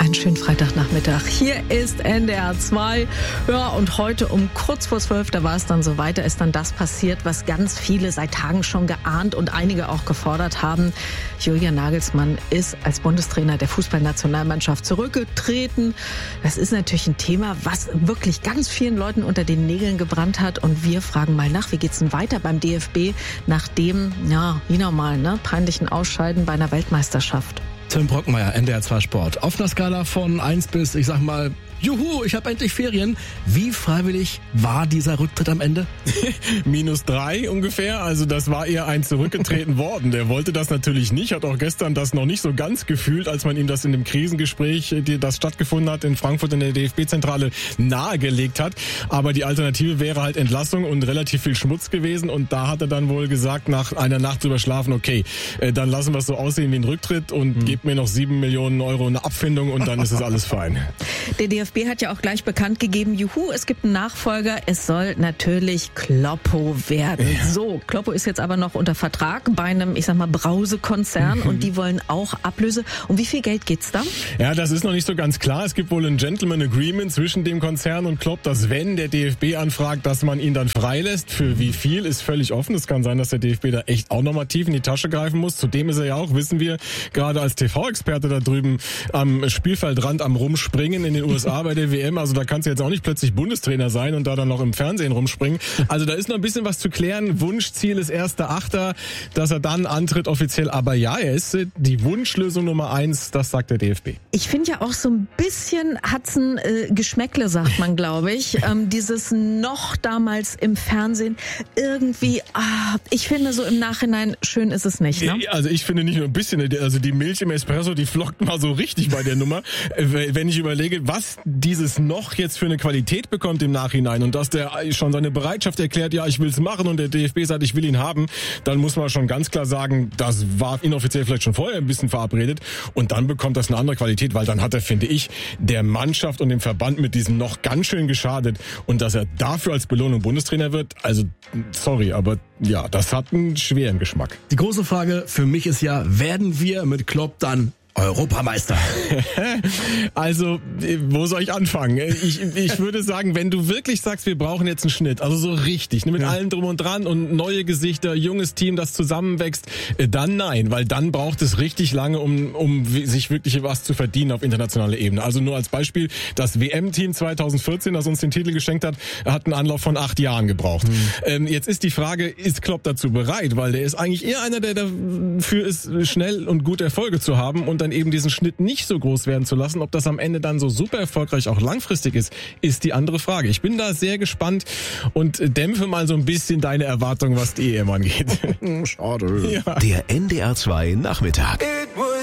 einen schönen Freitagnachmittag. Hier ist NDR 2. Ja, und heute um kurz vor 12, da war es dann so weiter, ist dann das passiert, was ganz viele seit Tagen schon geahnt und einige auch gefordert haben. Julian Nagelsmann ist als Bundestrainer der Fußballnationalmannschaft zurückgetreten. Das ist natürlich ein Thema, was wirklich ganz vielen Leuten unter den Nägeln gebrannt hat. Und wir fragen mal nach, wie geht's denn weiter beim DFB nach dem, ja, wie normal, peinlichen Ausscheiden bei einer Weltmeisterschaft? Tim Brockmeier, NDR 2 Sport. Auf einer Skala von 1 bis, ich sag mal, juhu, ich habe endlich Ferien. Wie freiwillig war dieser Rücktritt am Ende? -3 ungefähr. Also das war eher ein zurückgetreten worden. Der wollte das natürlich nicht, hat auch gestern das noch nicht so ganz gefühlt, als man ihm das in dem Krisengespräch, das stattgefunden hat in Frankfurt in der DFB-Zentrale, nahegelegt hat. Aber die Alternative wäre halt Entlassung und relativ viel Schmutz gewesen. Und da hat er dann wohl gesagt, nach einer Nacht drüber schlafen, okay, dann lassen wir es so aussehen wie ein Rücktritt und gebt mir noch 7 Millionen Euro eine Abfindung und dann ist es alles fein. Der DFB hat ja auch gleich bekannt gegeben, juhu, es gibt einen Nachfolger, es soll natürlich Kloppo werden. Ja. So, Kloppo ist jetzt aber noch unter Vertrag bei einem, ich sag mal, Brausekonzern und die wollen auch Ablöse. Um wie viel Geld geht's da? Ja, das ist noch nicht so ganz klar. Es gibt wohl ein Gentleman Agreement zwischen dem Konzern und Klopp, dass wenn der DFB anfragt, dass man ihn dann freilässt. Für wie viel ist völlig offen. Es kann sein, dass der DFB da echt auch nochmal tief in die Tasche greifen muss. Zudem ist er ja auch, wissen wir, gerade als TV-Experte da drüben am Spielfeldrand am Rumspringen in den USA bei der WM. Also da kannst du jetzt auch nicht plötzlich Bundestrainer sein und da dann noch im Fernsehen rumspringen. Also da ist noch ein bisschen was zu klären. Wunschziel ist 1.8., dass er dann antritt offiziell. Aber ja, er ist die Wunschlösung Nummer 1, das sagt der DFB. Ich finde ja auch so ein bisschen hat's ein Geschmäckle, sagt man, glaube ich. Dieses noch damals im Fernsehen irgendwie, ich finde so im Nachhinein, schön ist es nicht, ne? Also ich finde nicht nur ein bisschen, also die Milch im Espresso, die flockt mal so richtig bei der Nummer. Wenn ich überlege, was dieses noch jetzt für eine Qualität bekommt im Nachhinein und dass der schon seine Bereitschaft erklärt, ja, ich will's machen und der DFB sagt, ich will ihn haben, dann muss man schon ganz klar sagen, das war inoffiziell vielleicht schon vorher ein bisschen verabredet und dann bekommt das eine andere Qualität, weil dann hat er, finde ich, der Mannschaft und dem Verband mit diesem noch ganz schön geschadet und dass er dafür als Belohnung Bundestrainer wird, also sorry, aber ja, das hat einen schweren Geschmack. Die große Frage für mich ist ja, werden wir mit Klopp dann Europameister? Also, wo soll ich anfangen? Ich würde sagen, wenn du wirklich sagst, wir brauchen jetzt einen Schnitt, also so richtig, mit allem drum und dran und neue Gesichter, junges Team, das zusammenwächst, dann nein, weil dann braucht es richtig lange, um sich wirklich was zu verdienen auf internationaler Ebene. Also nur als Beispiel, das WM-Team 2014, das uns den Titel geschenkt hat, hat einen Anlauf von 8 Jahren gebraucht. Jetzt ist die Frage, ist Klopp dazu bereit? Weil der ist eigentlich eher einer, der dafür ist, schnell und gute Erfolge zu haben und dann eben diesen Schnitt nicht so groß werden zu lassen. Ob das am Ende dann so super erfolgreich auch langfristig ist die andere Frage. Ich bin da sehr gespannt und dämpfe mal so ein bisschen deine Erwartungen, was die EM angeht. Schade. Ja. Der NDR 2 Nachmittag.